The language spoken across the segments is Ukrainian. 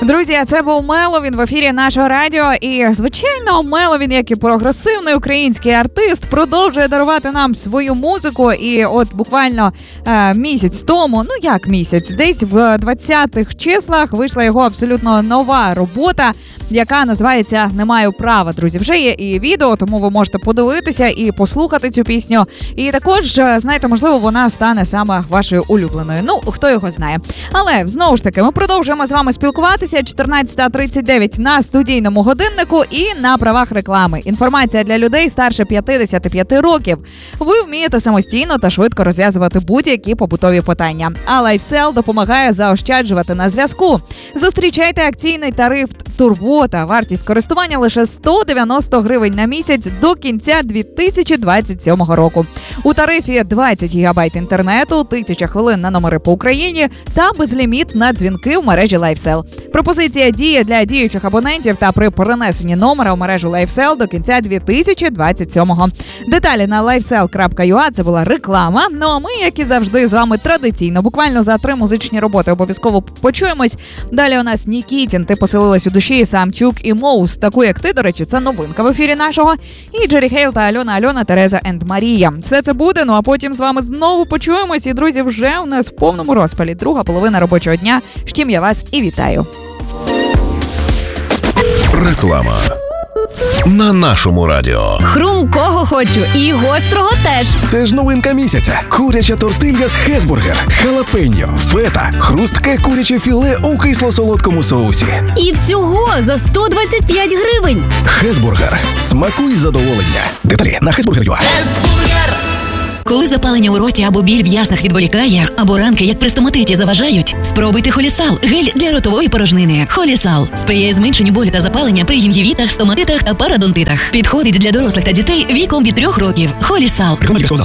Друзі, це був Меловін в ефірі нашого радіо. І, звичайно, Меловін, як і прогресивний український артист, продовжує дарувати нам свою музику. І от буквально місяць тому, десь в 20-х числах вийшла його абсолютно нова робота, яка називається «Не маю права». Друзі, вже є і відео, тому ви можете подивитися і послухати цю пісню. І також, знаєте, можливо, вона стане саме вашою улюбленою. Хто його знає. Але, знову ж таки, ми продовжуємо з вами спілкуватися. 14:39 на студійному годиннику і на правах реклами. Інформація для людей старше 55 років. Ви вмієте самостійно та швидко розв'язувати будь-які побутові питання. А LifeSell допомагає заощаджувати на зв'язку. Зустрічайте акційний тариф «Турбота». Вартість користування лише 190 гривень на місяць до кінця 2027 року. У тарифі 20 гігабайт інтернету, 1000 хвилин на номери по Україні та безліміт на дзвінки в мережі LifeSell. Пропозиція діє для діючих абонентів та при перенесенні номера в мережу LifeSell до кінця 2027-го. Деталі на lifesell.ua. Це була реклама. Ну а ми, як і завжди, з вами традиційно, буквально за 3 музичні роботи обов'язково почуємось. Далі у нас Нікітін, «Ти поселилась у душі», Самчук і Моус. Таку, як ти, до речі, це новинка в ефірі нашого. І Джері Хейл та Альона, Тереза енд Марія. Все це буде, а потім з вами знову почуємось. І, друзі, вже у нас в повному розпалі друга половина робочого дня. З чим я вас і вітаю. Реклама на нашому радіо. Хрумкого хочу і гострого теж. Це ж новинка місяця. Куряча тортилья з Хесбургер, халапеньо, фета, хрустке куряче філе у кисло-солодкому соусі. І всього за 125 гривень. Хесбургер. Смакуй задоволення. Деталі на Хесбургер.ua. Хесбургер! Коли запалення у роті або біль в яснах відволікає, або ранки, як при стоматиті, заважають, спробуйте Холісал – гель для ротової порожнини. Холісал сприяє зменшенню болю та запалення при гінгівітах, стоматитах та парадонтитах. Підходить для дорослих та дітей віком від 3 років. Холісал.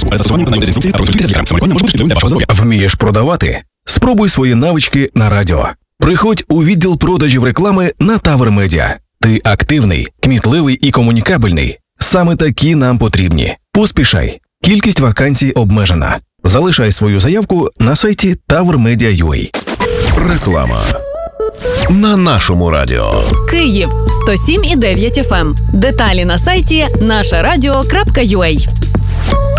Вмієш продавати? Спробуй свої навички на радіо. Приходь у відділ продажів реклами на Тавр Медіа. Ти активний, кмітливий і комунікабельний. Саме такі нам потрібні. Поспішай. Кількість вакансій обмежена. Залишай свою заявку на сайті tavrmedia.ua. Реклама на нашому радіо. Київ 107,9 FM. Деталі на сайті нашарадіо.ua.